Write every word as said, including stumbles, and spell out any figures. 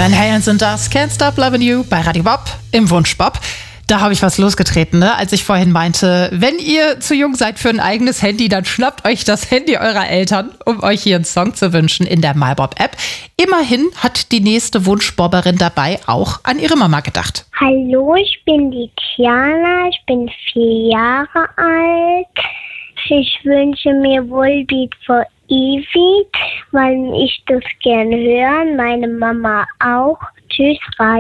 Van Halen sind das Can't Stop Loving You bei Radio Bob im Wunsch Bob. Da habe ich was losgetreten, ne? Als ich vorhin meinte, wenn ihr zu jung seid für ein eigenes Handy, dann schnappt euch das Handy eurer Eltern, um euch hier einen Song zu wünschen in der MyBob-App. Immerhin hat die nächste Wunschbobberin dabei auch an ihre Mama gedacht. Hallo, ich bin die Tiana, ich bin vier Jahre alt. Ich wünsche mir Volbeat for Evie, weil ich das gerne höre, meine Mama auch. Tschüss,